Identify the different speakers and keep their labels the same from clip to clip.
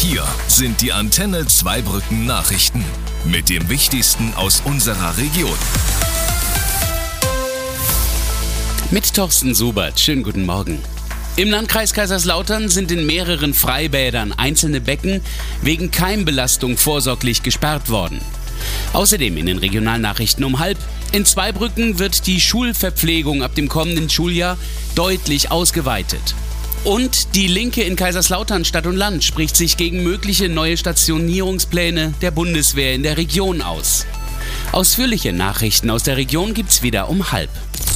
Speaker 1: Hier sind die Antenne Zweibrücken Nachrichten mit dem Wichtigsten aus unserer Region.
Speaker 2: Mit Thorsten Subert. Schönen guten Morgen. Im Landkreis Kaiserslautern sind in mehreren Freibädern einzelne Becken wegen Keimbelastung vorsorglich gesperrt worden. Außerdem in den Regionalnachrichten um 12:30: In Zweibrücken wird die Schulverpflegung ab dem kommenden Schuljahr deutlich ausgeweitet. Und die Linke in Kaiserslautern Stadt und Land spricht sich gegen mögliche neue Stationierungspläne der Bundeswehr in der Region aus. Ausführliche Nachrichten aus der Region gibt's wieder um 12:30.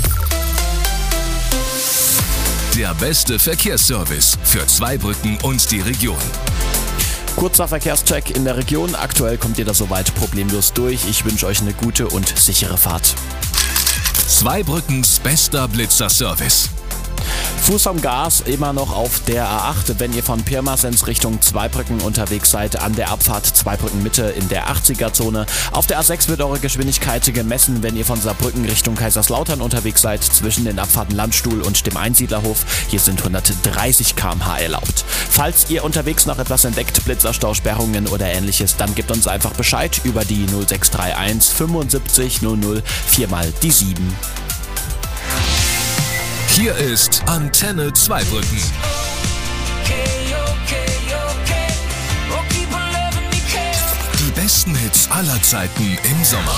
Speaker 1: Der beste Verkehrsservice für Zweibrücken und die Region.
Speaker 3: Kurzer Verkehrscheck in der Region. Aktuell kommt ihr da soweit problemlos durch. Ich wünsche euch eine gute und sichere Fahrt.
Speaker 1: Zweibrückens bester Blitzerservice.
Speaker 3: Fuß am Gas, immer noch auf der A8, wenn ihr von Pirmasens Richtung Zweibrücken unterwegs seid, an der Abfahrt Zweibrücken Mitte in der 80er-Zone. Auf der A6 wird eure Geschwindigkeit gemessen, wenn ihr von Saarbrücken Richtung Kaiserslautern unterwegs seid, zwischen den Abfahrten Landstuhl und dem Einsiedlerhof. Hier sind 130 km/h erlaubt. Falls ihr unterwegs noch etwas entdeckt, Blitzerstau, Sperrungen oder ähnliches, dann gebt uns einfach Bescheid über die 0631 75 00 4x7.
Speaker 1: Hier ist Antenne Zweibrücken. Die besten Hits aller Zeiten im Sommer.